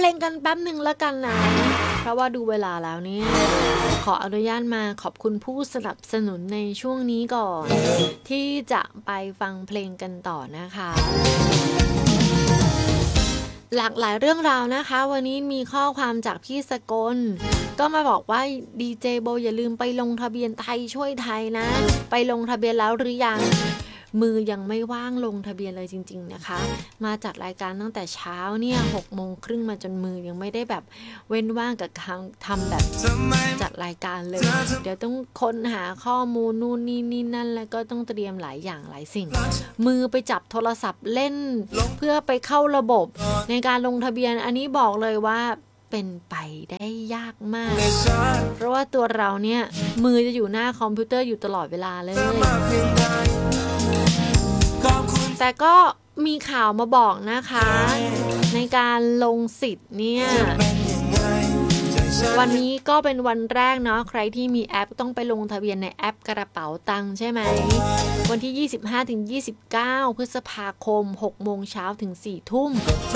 ลงกันแป๊บหนึ่งแล้วกันนะเพราะว่าดูเวลาแล้วเนี่ยขออนุญาตมาขอบคุณผู้สนับสนุนในช่วงนี้ก่อนที่จะไปฟังเพลงกันต่อนะคะหลากหลายเรื่องราวนะคะวันนี้มีข้อความจากพี่สกลก็มาบอกว่าดีเจโบอย่าลืมไปลงทะเบียนไทยช่วยไทยนะไปลงทะเบียนแล้วหรือยังมือยังไม่ว่างลงทะเบียนเลยจริงๆนะคะมาจัดรายการตั้งแต่เช้าเนี่ย6:30มาจนมือยังไม่ได้แบบเว้นว่างกับการทำแบบจัดรายการเลยเดี๋ยวต้องค้นหาข้อมูลนู่นนี่นั่นแล้วก็ต้องเตรียมหลายอย่างหลายสิ่งมือไปจับโทรศัพท์เล่นเพื่อไปเข้าระบบในการลงทะเบียนอันนี้บอกเลยว่าเป็นไปได้ยากมากเพราะว่าตัวเราเนี่ยมือจะอยู่หน้าคอมพิวเตอร์อยู่ตลอดเวลาเลยแต่ก็มีข่าวมาบอกนะคะในการลงสิทธิ์เนี่ยวันนี้ก็เป็นวันแรกเนาะใครที่มีแอปต้องไปลงทะเบียนในแอปกระเป๋าตังค์ใช่ไหมวันที่ 25-29 พฤษภาคม 6 โมงเช้าถึง 4 ทุ่ม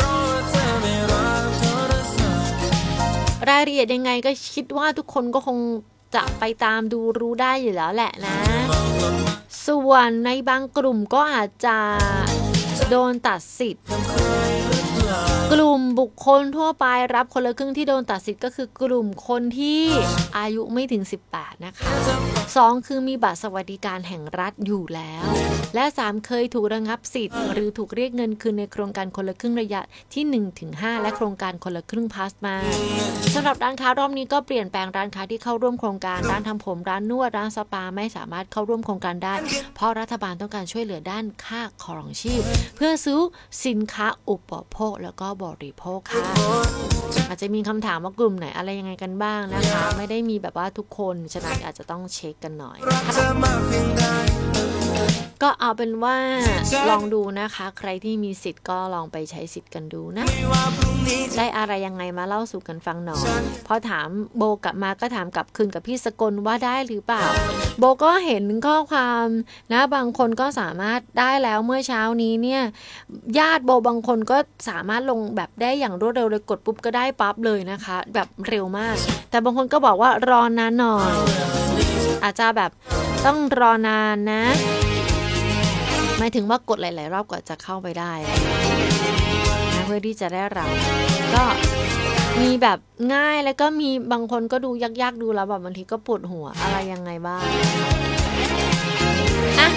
รายละเอียดยังไงก็คิดว่าทุกคนก็คงจะไปตามดูรู้ได้อยู่แล้วแหละนะส่วนในบางกลุ่มก็อาจจะโดนตัดสิทธิ์กลุ่มบุคคลทั่วไปรับคนละครึ่งที่โดนตัดสิทธิ์ก็คือกลุ่มคนที่อายุไม่ถึง18นะคะ2คือมีบัตรสวัสดิการแห่งรัฐอยู่แล้วและ3เคยถูกระงับสิทธิ์หรือถูกเรียกเงินคืนในโครงการคนละครึ่งระยะที่ 1-5 และโครงการคนละครึ่งพาสมาสำหรับร้านค้ารอบนี้ก็เปลี่ยนแปลงร้านค้าที่เข้าร่วมโครงการร้านทำผมร้านนวดร้านสปาไม่สามารถเข้าร่วมโครงการได้เพราะรัฐบาลต้องการช่วยเหลือด้านค่าครองชีพเพื่อซื้อสินค้าอุปโภคแล้วก็บริโภคค่ะอาจจะมีคำถามว่ากลุ่มไหนอะไรยังไงกันบ้างนะคะไม่ได้มีแบบว่าทุกคนฉะนั้นอาจจะต้องเช็คกันหน่อยก็เอาเป็นว่าลองดูนะคะใครที่มีสิทธิ์ก็ลองไปใช้สิทธิ์กันดูนะได้อะไรยังไงมาเล่าสู่กันฟังหน่อยพอถามโบกลับมาก็ถามกลับคืนกับพี่สกลว่าได้หรือเปล่าโบก็เห็นข้อความนะบางคนก็สามารถได้แล้วเมื่อเช้านี้เนี่ยญาติโบบางคนก็สามารถลงแบบได้อย่างรวดเร็วเลยกดปุ๊บก็ได้ปั๊บเลยนะคะแบบเร็วมากแต่บางคนก็บอกว่ารอนานหน่อยอาจจะแบบต้องรอนานนะหมายถึงว่ากดหลายๆรอบกว่าจะเข้าไปได้นะเพื่อที่จะได้รับก็มีแบบง่ายแล้วก็มีบางคนก็ดูยากๆดูแล้วแบบบางทีก็ปวดหัวอะไรยังไงบ้างอะ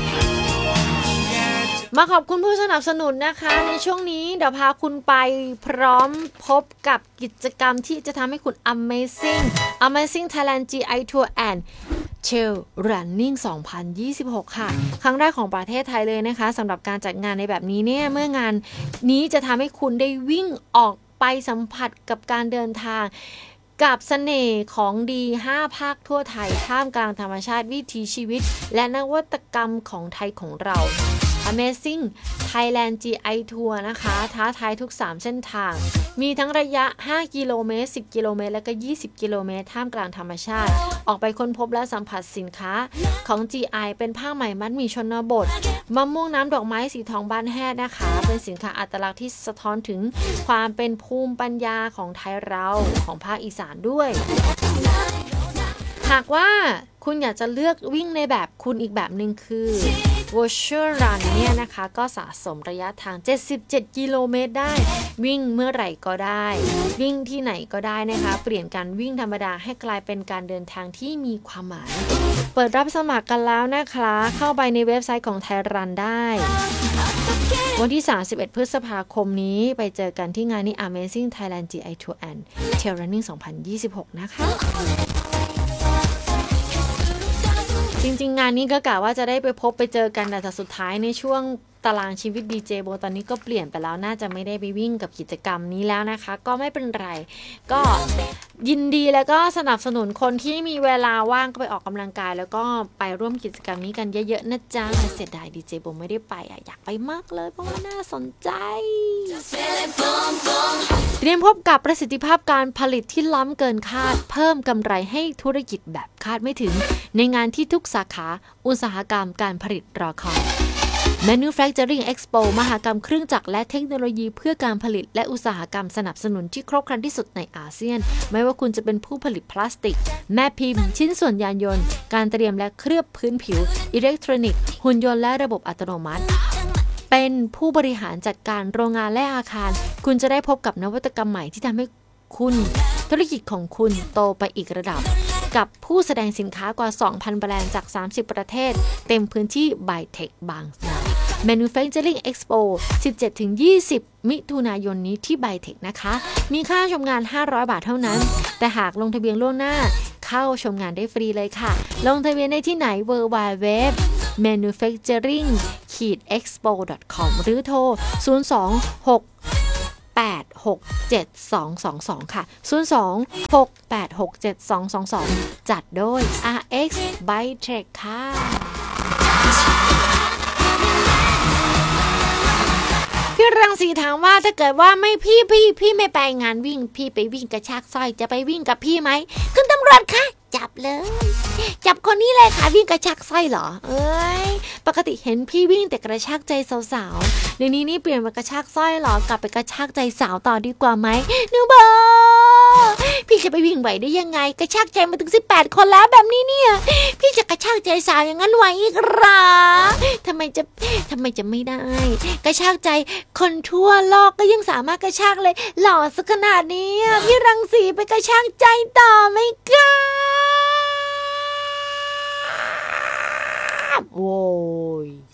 มาขอบคุณผู้สนับสนุนนะคะในช่วงนี้เดี๋ยวพาคุณไปพร้อมพบกับกิจกรรมที่จะทำให้คุณ Amazing Thailand GI Tour and Trail Running 2026 ค่ะครั้งแรกของประเทศไทยเลยนะคะสำหรับการจัดงานในแบบนี้เนี่ยเมื่องานนี้จะทำให้คุณได้วิ่งออกไปสัมผัสกับการเดินทางกับเสน่ห์ของดี5ภาคทั่วไทยท่ามกลางธรรมชาติวิถีชีวิตและนวัตกรรมของไทยของเรา Amazing Thailand GI Tour นะคะท้าทายทุก3เส้นทางมีทั้งระยะ5กิโลเมตร10กิโลเมตรและก็20กิโลเมตรท่ามกลางธรรมชาติออกไปค้นพบและสัมผัสสินค้าของ GI เป็นผ้าไหมมัดหมี่ชนบทมะม่วงน้ำดอกไม้สีทองบ้านแฮ่นะคะเป็นสินค้าอัตลักษณ์ที่สะท้อนถึงความเป็นภูมิปัญญาของไทยเราของภาคอีสานด้วยหากว่าคุณอยากจะเลือกวิ่งในแบบคุณอีกแบบหนึ่งคือ Virtual Run เนี่ยนะคะก็สะสมระยะทาง77กิโลเมตรได้วิ่งเมื่อไหร่ก็ได้วิ่งที่ไหนก็ได้นะคะเปลี่ยนการวิ่งธรรมดาให้กลายเป็นการเดินทางที่มีความหมายเปิดรับสมัครกันแล้วนะคะเข้าไปในเว็บไซต์ของ Thai Run ได้วันที่31พฤษภาคมนี้ไปเจอกันที่งานนี้ Amazing Thailand GI Tour and Trail Running 2026 นะคะจริงๆงานนี้ก็กะว่าจะได้ไปพบไปเจอกันแต่สุดท้ายในช่วงตารางชีวิตดีเจโบตอนนี้ก็เปลี่ยนไปแล้วน่าจะไม่ได้ไปวิ่งกับกิจกรรมนี้แล้วนะคะก็ไม่เป็นไรก็ยินดีแล้วก็สนับสนุนคนที่มีเวลาว่างก็ไปออกกำลังกายแล้วก็ไปร่วมกิจกรรมนี้กันเยอะๆนะจ๊ะเสียดายดีเจโบไม่ได้ไปอยากไปมากเลยเพราะว่าน่าสนใจเตรียมพบกับประสิทธิภาพการผลิตที่ล้ำเกินคาดเพิ่มกำไรให้ธุรกิจแบบคาดไม่ถึงในงานที่ทุกสาขาอุตสาหกรรมการผลิตรอคอย Manufacturing Expo มหกรรมเครื่องจักรและเทคโนโลยีเพื่อการผลิตและอุตสาหกรรมสนับสนุนที่ครบครันที่สุดในอาเซียนไม่ว่าคุณจะเป็นผู้ผลิตพลาสติกแม่พิมพ์ชิ้นส่วนยานยนต์การเตรียมและเคลือบพื้นผิวอิเล็กทรอนิกส์หุ่นยนต์และระบบอัตโนมัติเป็นผู้บริหารจัดการโรงงานและอาคารคุณจะได้พบกับนวัตกรรมใหม่ที่ทำให้คุณธุรกิจของคุณโตไปอีกระดับกับผู้แสดงสินค้ากว่า 2,000 แบรนด์จาก 30 ประเทศเต็มพื้นที่ by Tech บางนา Manufacturing Expo 17-20 มิถุนายนนี้ที่ by Tech นะคะมีค่าชมงาน 500 บาทเท่านั้นแต่หากลงทะเบียนล่วงหน้าเข้าชมงานได้ฟรีเลยค่ะลงทะเบียนได้ที่ไหน www.manufacturing-expo.com หรือโทร 026867222 ค่ะ 026867222 จัดโดย RX by Tech ค่ะพี่รังสีถามว่าถ้าเกิดว่าไม่พี่ไม่ไปงานวิ่งพี่ไปวิ่งกระชากสร้อยจะไปวิ่งกับพี่ไหมคุณตำรวจคะจับเลยจับคนนี้เลยค่ะวิ่งกระชากสร้อยเหรอปกติเห็นพี่วิ่งแต่กระชากใจสาวๆเดี๋ยวนี้นี่เปลี่ยนมากระชากสร้อยเหรอกลับไปกระชากใจสาวต่อดีกว่าไหมหนูบอกพี่จะไปวิ่งไหวได้ยังไงกระชากใจมาถึง18คนแล้วแบบนี้เนี่ยพี่จะกระชากใจสาวอย่างนั้นไหวอีกหรอทำไมจะไม่ได้กระชากใจคนทั่วโลกก็ยังสามารถกระชากเลยหล่อสักขนาดนี้พี่รังสีไปกระชากใจต่อไหมคะโว้ย